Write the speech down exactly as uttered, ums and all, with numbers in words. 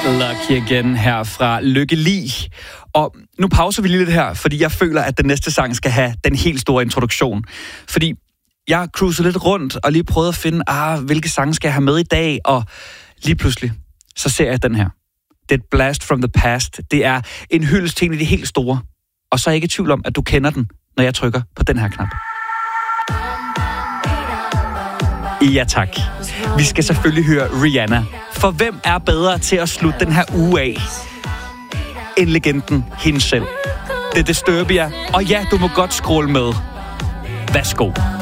Lucky Again her fra Lykke Li. Og nu pauser vi lige lidt her, fordi jeg føler, at den næste sang skal have den helt store introduktion. Fordi jeg cruisede lidt rundt og lige prøvede at finde, ah, hvilke sange skal jeg have med i dag? Og lige pludselig, så ser jeg den her. Det er et blast from the past. Det er en hyldest til en af de helt store. Og så er jeg ikke i tvivl om, at du kender den, når jeg trykker på den her knap. Ja tak. Vi skal selvfølgelig høre Rihanna. For hvem er bedre til at slutte den her uge af end legenden hende selv? Det er Disturbia. Og ja, du må godt scrolle med. Værsgo.